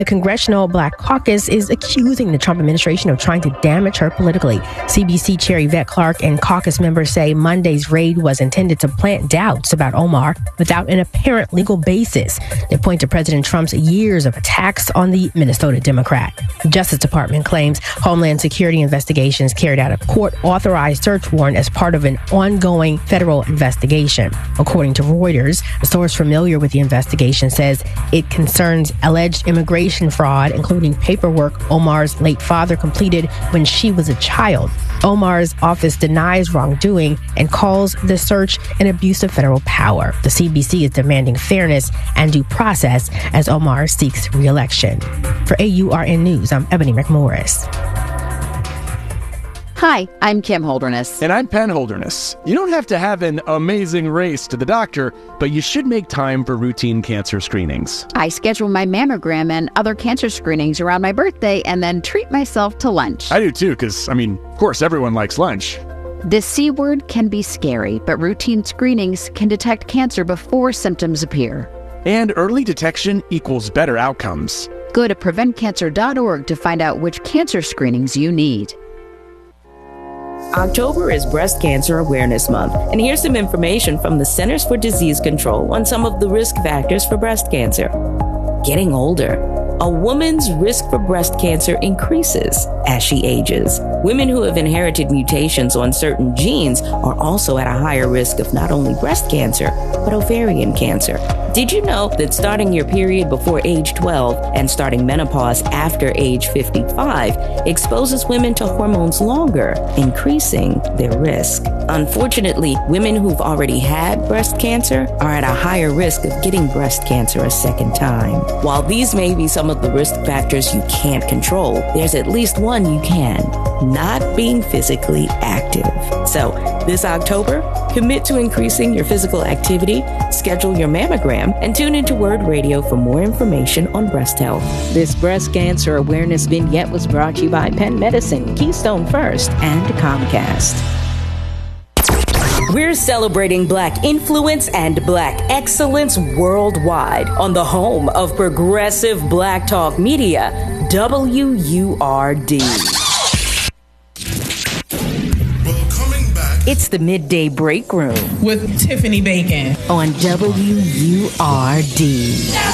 The Congressional Black Caucus is accusing the Trump administration of trying to damage her politically. CBC Chair Yvette Clarke and caucus members say Monday's raid was intended to plant doubts about Omar without an apparent legal basis. They point to President Trump's years of attacks on the Minnesota Democrat. The Justice Department claims Homeland Security investigations carried out a court-authorized search warrant as part of an ongoing federal investigation. According to Reuters, a source familiar with the investigation says it concerns alleged immigration fraud, including paperwork Omar's late father completed when she was a child. Omar's office denies wrongdoing and calls the search an abuse of federal power. The CBC is demanding fairness and due process as Omar seeks re-election. For AURN News, I'm Ebony McMorris. Hi, I'm Kim Holderness. And I'm Penn Holderness. You don't have to have an amazing race to the doctor, but you should make time for routine cancer screenings. I schedule my mammogram and other cancer screenings around my birthday and then treat myself to lunch. I do too, because, of course, everyone likes lunch. The C word can be scary, but routine screenings can detect cancer before symptoms appear. And early detection equals better outcomes. Go to preventcancer.org to find out which cancer screenings you need. October is Breast Cancer Awareness Month, and here's some information from the Centers for Disease Control on some of the risk factors for breast cancer. Getting older. A woman's risk for breast cancer increases as she ages. Women who have inherited mutations on certain genes are also at a higher risk of not only breast cancer, but ovarian cancer. Did you know that starting your period before age 12 and starting menopause after age 55 exposes women to hormones longer, increasing their risk? Unfortunately, women who've already had breast cancer are at a higher risk of getting breast cancer a second time. While these may be some of the risk factors you can't control, there's at least one you can: not being physically active. So, this October, commit to increasing your physical activity, schedule your mammogram, and tune into Word Radio for more information on breast health. This breast cancer awareness vignette was brought to you by Penn Medicine, Keystone First, and Comcast. We're celebrating Black influence and Black excellence worldwide on the home of progressive Black talk media, WURD. It's the Midday Break Room with Tiffany Bacon on WURD.